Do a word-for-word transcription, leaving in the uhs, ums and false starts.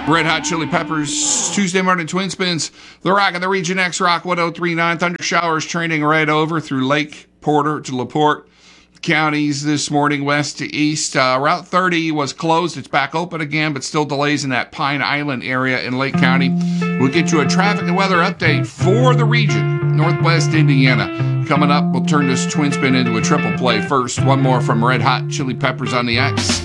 Red Hot Chili Peppers, Tuesday morning twin spins. The Rock and the Region X Rock one oh three point nine. Thunder showers trending right over through Lake Porter to LaPorte counties this morning, west to east. Uh, Route thirty was closed. It's back open again, but still delays in that Pine Island area in Lake County. We'll get you a traffic and weather update for the region, Northwest Indiana. Coming up, we'll turn this twin spin into a triple play. First, one more from Red Hot Chili Peppers on the X.